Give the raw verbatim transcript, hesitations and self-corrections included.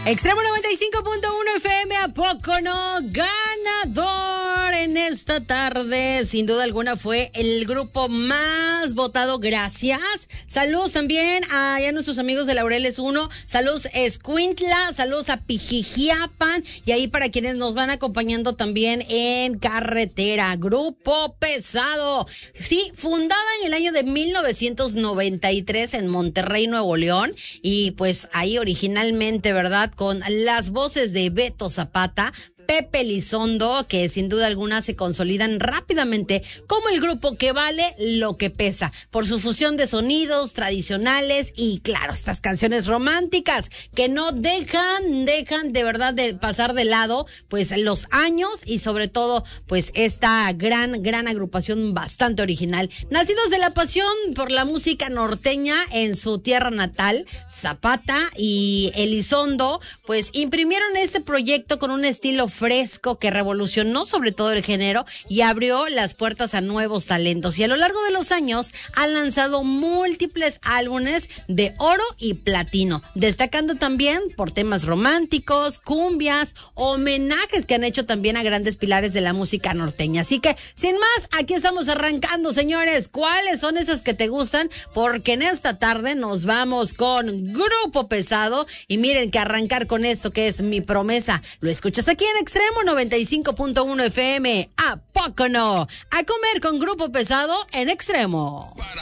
Extremo noventa y cinco punto uno F M, ¿a poco no? Ganador en esta tarde, sin duda alguna, fue el grupo más votado. Gracias. Saludos también a, a nuestros amigos de Laureles uno. Saludos Escuintla, saludos a Pijijiapan. Y ahí para quienes nos van acompañando también en carretera. Grupo Pesado. Sí, fundada en el año de mil novecientos noventa y tres en Monterrey, Nuevo León. Y pues ahí originalmente, ¿verdad? Con las voces de Beto Zapata, Pepe Elizondo, que sin duda alguna se consolidan rápidamente como el grupo que vale lo que pesa, por su fusión de sonidos tradicionales y claro, estas canciones románticas que no dejan, dejan de verdad de pasar de lado pues los años y sobre todo pues esta gran, gran agrupación bastante original. Nacidos de la pasión por la música norteña en su tierra natal, Zapata y Elizondo pues imprimieron este proyecto con un estilo fresco que revolucionó sobre todo el género y abrió las puertas a nuevos talentos. Y a lo largo de los años han lanzado múltiples álbumes de oro y platino, destacando también por temas románticos, cumbias, homenajes que han hecho también a grandes pilares de la música norteña. Así que, sin más, aquí estamos arrancando, señores. ¿Cuáles son esas que te gustan? Porque en esta tarde nos vamos con Grupo Pesado. Y miren que arrancar con esto que es Mi Promesa, lo escuchas aquí en Extremo noventa y cinco punto uno F M. ¿A poco no? A comer con Grupo Pesado en Extremo.